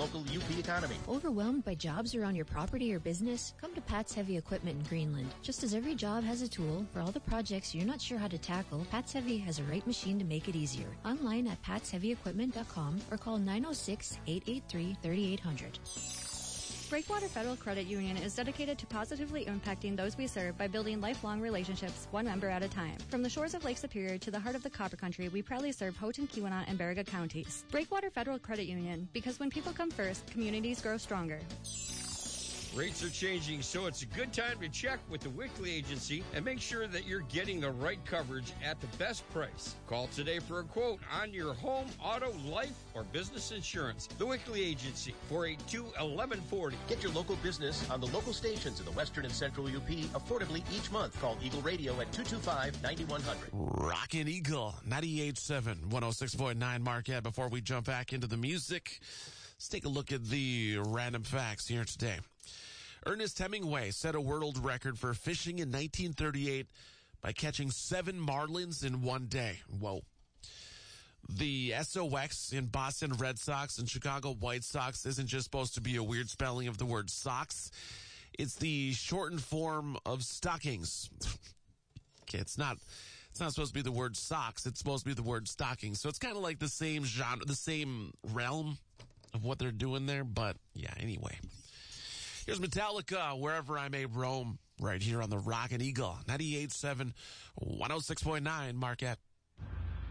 local UP economy. Overwhelmed by jobs around your property or business? Come to Pat's Heavy Equipment in Greenland. Just as every job has a tool, for all the projects you're not sure how to tackle, Pat's Heavy has a right machine to make it easier. Online at patsheavyequipment.com or call 906-883-3800. Breakwater Federal Credit Union is dedicated to positively impacting those we serve by building lifelong relationships, one member at a time. From the shores of Lake Superior to the heart of the Copper Country, we proudly serve Houghton, Keweenaw, and Baraga counties. Breakwater Federal Credit Union, because when people come first, communities grow stronger. Rates are changing, so it's a good time to check with the Wickley Agency and make sure that you're getting the right coverage at the best price. Call today for a quote on your home, auto, life, or business insurance. The Wickley Agency, 482-1140. Get your local business on the local stations in the Western and Central UP affordably each month. Call Eagle Radio at 225-9100. Rockin' Eagle, 98.7, 106.9 Marquette. Before we jump back into the music, let's take a look at the random facts here today. Ernest Hemingway set a world record for fishing in 1938 by catching 7 marlins in one day. Whoa. The SOX in Boston Red Sox and Chicago White Sox isn't just supposed to be a weird spelling of the word socks. It's the shortened form of stockings. Okay, it's not supposed to be the word socks. It's supposed to be the word stockings. So it's kind of like the same genre, the same realm of what they're doing there. But yeah, anyway. Here's Metallica, Wherever I May Roam, right here on the Rockin' Eagle, 98.7, 106.9 Marquette.